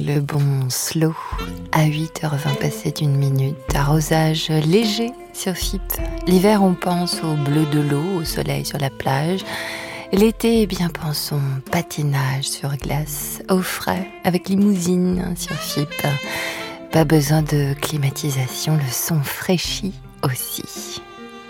le bon slow à 8h20 passé d'une minute, arrosage léger sur FIP. L'hiver on pense au bleu de l'eau, au soleil sur la plage. L'été, eh bien pensons patinage sur glace, au frais, avec limousine sur FIP. Pas besoin de climatisation, le son fraîchit aussi.